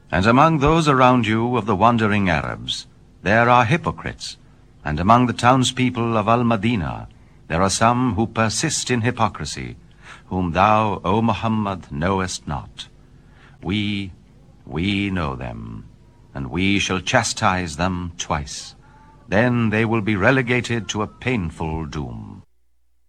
And among those around you of the wandering Arabs, there are hypocrites, and among the townspeople of Al-Madinah, there are some who persist in hypocrisy, whom thou, O Muhammad, knowest not. We know them, and we shall chastise them twice. Then they will be relegated to a painful doom.